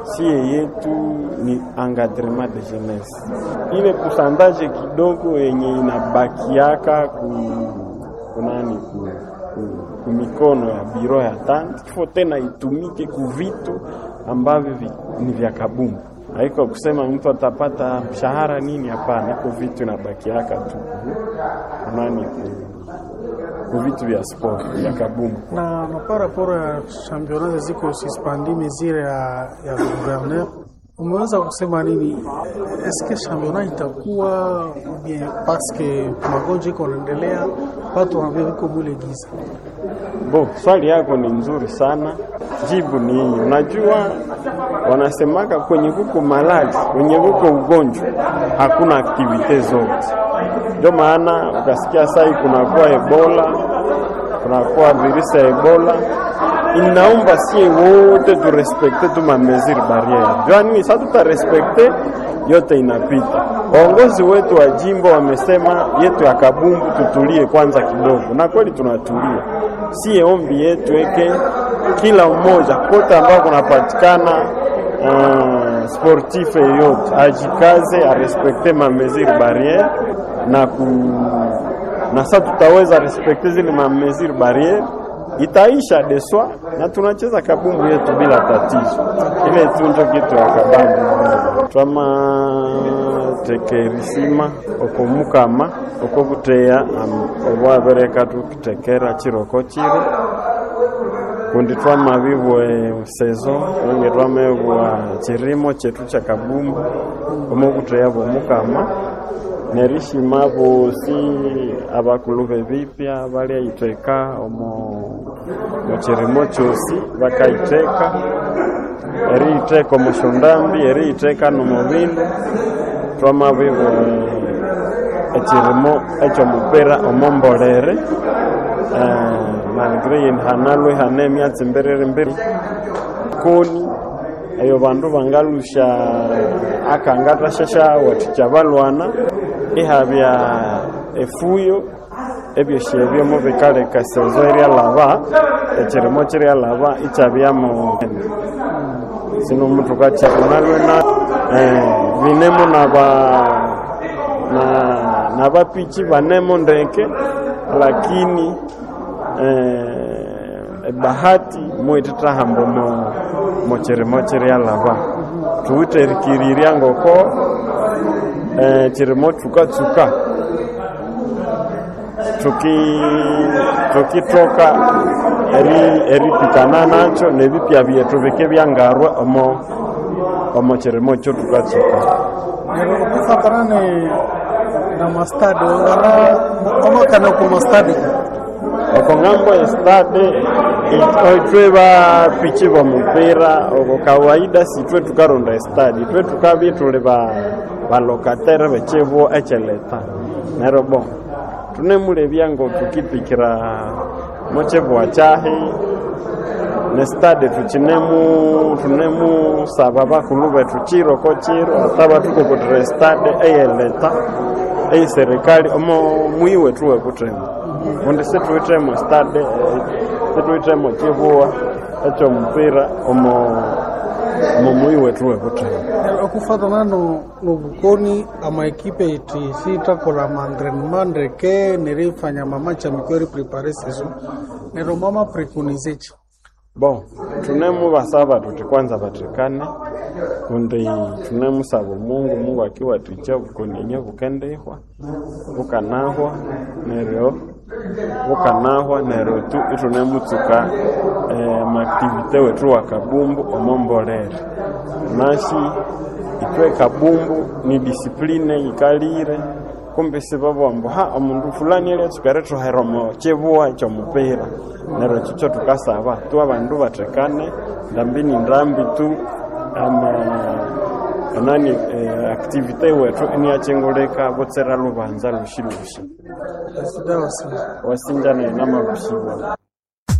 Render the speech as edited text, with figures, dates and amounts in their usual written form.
sie yetu ni encadrement de jeunesse. Ile kusandaje kidogo yenye inabakiaka kumikono ya biro ya tanti, kifo tena itumike kuvitu ambavyo ni vya kabumbu. Haiko kusema mtu atapata mshahara nini, hapana. Iko vitu inabakiaka tu vitu vya sport ya kabumbu. Na paraporo ya championnat ziko suspendé mesure ya gouverneur, umeweza kusema nini? Eske championnat itakuwa bien parce que magonjwa iko yanaendelea, watu wanaviko mule giza? Swali yako ni nzuri sana. Jibu ni hii. Unajua wanasemaka kwenye kuko malali, kwenye kuko ugonjwa hakuna aktivite zote. Ndio maana ukasikia sai kunakuwa Ebola, kunakuwa virusi ya Ebola. Inaomba sie wote tu respecte tu ma mesure barriere. Jani sasa tutarespecte yote inapita. Waongozi wetu wa jimbo wamesema yetu ya kabumbu tutulie kwanza kidogo. Na kweli tunatulia. Sie ombi yetu eke kila mmoja kote ambao kunapatikana sportif yote ajikaze a respecte ma mesure barriere na sasa tutaweza respecte zile ma mesure barriere, itaisha deswa na tunacheza kabumbu yetu bila tatizo. Ile tu ndio kitu ya kabumbu. Twama tekerisima okomukama okobuteya obwabereka tukitekera chiroko chiro kundi twama bibwe sezo nge twamebwa chirimo chetu cha kabumbu omubuteya bomukama nerishima bosi abakuluve bipya bali iteka omo chirimo chosi bakaiteka eri iteka omushondambi eri iteka no mubindu twama bibwe echirimo echo mupera omombolere malgré hanalwe hanemya tsimberere mbere koni ayo bandu bangalusha akangata shasha waticha balwana ihabya efuyo ebyo shebyo mu bikale kasezo eri alaba echirimo chiri alaba ichabyamo sino mtu kacha kunalwe na vinemo na bapichi banemo ndeke, lakini bahati mwitita hambo mo chiri alaba tuiterikiriria ngoko chirimo tuka tukitoka eri pikana nacho nebipya byetu bike byangarwa omo chirimo cyo tukatsuka. Kufatarane na mastadi kama kana ku mastadi okongambo estade itweba pichi ba mpira oko kawaida sitwe tukaronda estade twe tukabye tule ba locataire bechevo echeleta nerobo tunemule byango tukipikira mochevo achahi ne stade tunemu sababa kulube tuchiro kochiro ataba tuko ku stade eyeleta ei serikali omo muiwe tuwe kutema onde setu itemo stade setu itemo chivua echo mpira omo muiwe tuwe kutema okufatana no bukoni ama ekipe itisita kola mangrenmandre ke nerifanya mamacha mikweri prepare saison nero mama preconizecho tunemu basaba tuti kwanza batikane kundi tunemu sabo Mungu akiwa ticha bukonyenye bukendehwa bukanahwa nero tu tunemu tsuka activite wetu wa kabumbu omombolere nashi itwe kabumbu ni discipline ikalire kumbe sababu ambo omundu fulani ile tukareto heromo chebua cyo mupira nero chicho tukasaba tu abandu batekane ndambini ndambi tu ama activite wetu ni achengoleka botsera lubanza lushilushi asidawa wasinjana na mabushiwa.